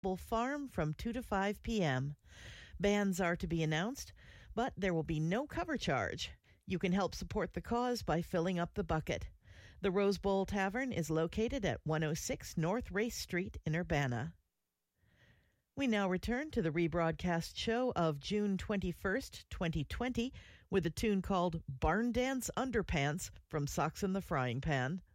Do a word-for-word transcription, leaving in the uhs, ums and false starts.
Farm from two to five p.m. Bands are to be announced, but there will be no cover charge. You can help support the cause by filling up the bucket. The Rose Bowl Tavern is located at one oh six North Race Street in Urbana. We now return to the rebroadcast show of June twenty-first, twenty twenty, with a tune called Barn Dance Underpants from Socks in the Frying Pan.